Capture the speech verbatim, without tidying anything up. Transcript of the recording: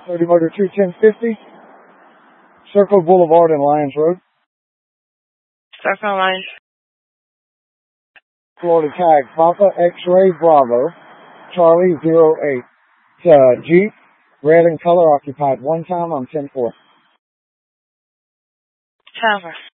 thirty motor two ten fifty. Circle Boulevard and Lyons Road. Circle Lyons. Florida tag Papa X-Ray Bravo Charlie zero eight. Uh, Jeep, red in color, occupied one time on ten four. Cover.